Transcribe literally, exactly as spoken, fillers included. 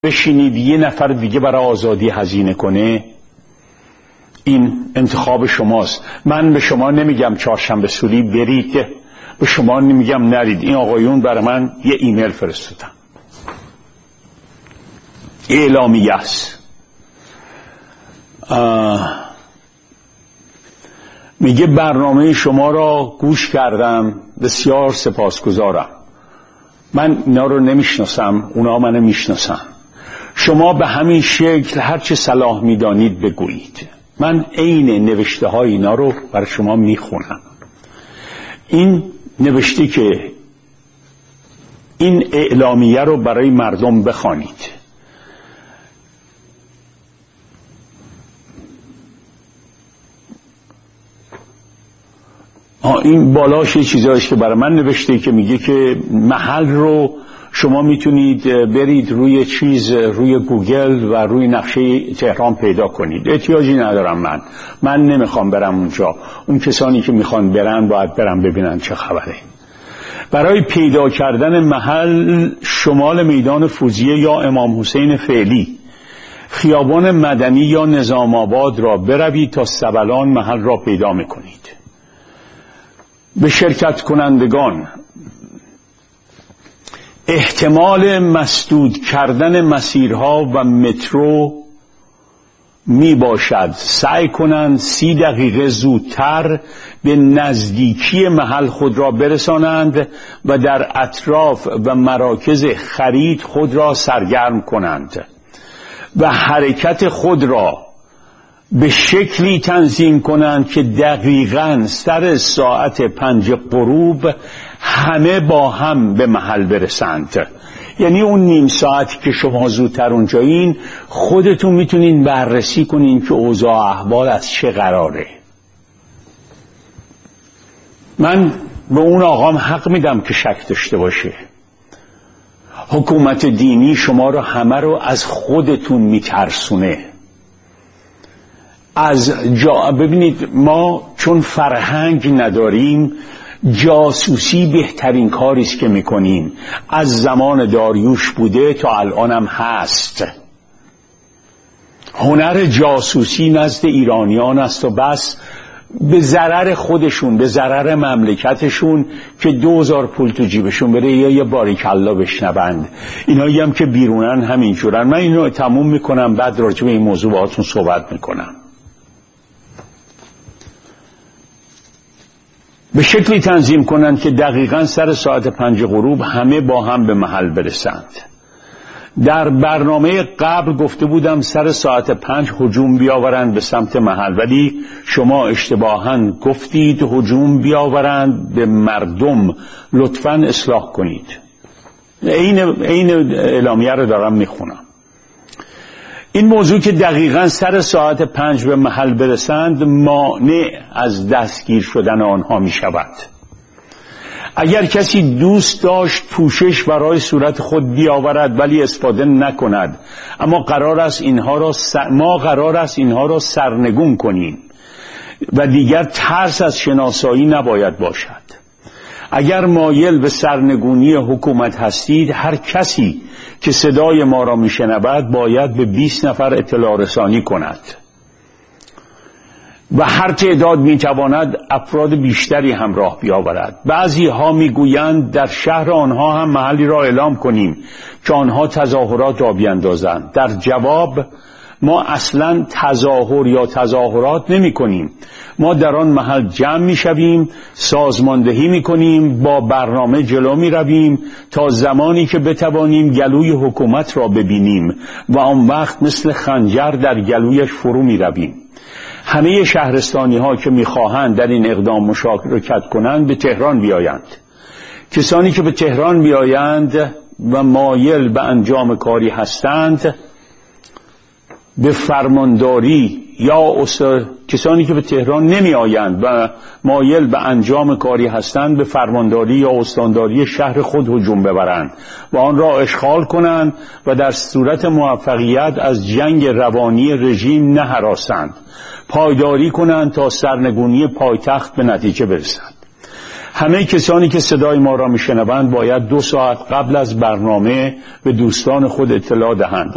بشینید یه نفر دیگه برای آزادی هزینه کنه، این انتخاب شماست. من به شما نمیگم چهارشنبه سوری برید، به شما نمیگم نرید. این آقایون برای من یه ایمیل فرستادن، اعلامیه است، میگه برنامه شما را گوش کردم، بسیار سپاسگزارم. من اینا رو نمیشناسم، اونا منو میشناسن. شما به همین شکل هر چه صلاح میدانید بگویید. من عین نوشته های اینا رو برای شما میخونم. این نوشته که این اعلامیه رو برای مردم بخوانید. این بالاش یه چیزایش که برای من نوشته که میگه که محل رو شما میتونید برید روی چیز، روی گوگل و روی نقشه تهران پیدا کنید. احتیاجی ندارم، من من نمیخوام برم اونجا. اون کسانی که میخوان برن باید برن ببینن چه خبره. برای پیدا کردن محل شمال میدان فوزیه یا امام حسین فعلی، خیابان مدنی یا نظام آباد را بروید تا سبلان محل را پیدا میکنید. به شرکت کنندگان احتمال مسدود کردن مسیرها و مترو می باشد. سعی کنند سی دقیقه زودتر به نزدیکی محل خود را برسانند و در اطراف و مراکز خرید خود را سرگرم کنند و حرکت خود را به شکلی تنظیم کنند که دقیقاً سر ساعت پنج غروب همه با هم به محل برسند. یعنی اون نیم ساعتی که شما زودتر اونجایین، خودتون میتونین بررسی کنین که اوضاع احوال از چه قراره. من به اون آقام حق میدم که شک داشته باشه. حکومت دینی شما رو همه رو از خودتون میترسونه. از جا ببینید، ما چون فرهنگ نداریم، جاسوسی بهترین کاری است که میکنیم. از زمان داریوش بوده تا الانم هست. هنر جاسوسی نزد ایرانیان است و بس، به ضرر خودشون، به ضرر مملکتشون، که دوزار پول تو جیبشون بره یا یه باریکلا بشنوند. اینایی هم که بیرونن همینجورن. من اینو تموم میکنم، بعد راجع به این موضوع باهاتون صحبت میکنم. به شکلی تنظیم کنند که دقیقاً سر ساعت پنج غروب همه با هم به محل برسند. در برنامه قبل گفته بودم سر ساعت پنج هجوم بیاورند به سمت محل، ولی شما اشتباهاً گفتید هجوم بیاورند به مردم. لطفاً اصلاح کنید. این این اعلامیه رو دارم میخونم. این موضوع که دقیقاً سر ساعت پنج به محل برسند مانع از دستگیر شدن آنها می شود. اگر کسی دوست داشت پوشش برای صورت خود بیاورد ولی استفاده نکند، اما قرار است اینها را سر... ما قرار است اینها را سرنگون کنیم و دیگر ترس از شناسایی نباید باشد. اگر مایل به سرنگونی حکومت هستید، هر کسی که صدای ما را میشنود باید به بیست نفر اطلاع رسانی کند و هر تعداد میتواند افراد بیشتری همراه بیاورد. بعضی ها میگویند در شهر آنها هم محلی را اعلام کنیم که آنها تظاهرات را بیندازند. در جواب ما اصلا تظاهر یا تظاهرات نمی کنیم. ما در آن محل جمع می شویم، سازماندهی می کنیم، با برنامه جلو می رویم تا زمانی که بتوانیم گلوی حکومت را ببینیم و آن وقت مثل خنجر در گلویش فرو می رویم. همه شهرستانی ها که می خواهند در این اقدام مشارکت کنند به تهران بیایند. کسانی که به تهران بیایند و مایل به انجام کاری هستند به فرمانداری یا استاد... کسانی که به تهران نمی آیند و مایل به انجام کاری هستند به فرمانداری یا استانداری شهر خود هجوم ببرند و آن را اشغال کنند و در صورت موفقیت از جنگ روانی رژیم نهراسند، پایداری کنند تا سرنگونی پایتخت به نتیجه برسند. همه کسانی که صدای ما را میشنوند باید دو ساعت قبل از برنامه به دوستان خود اطلاع دهند.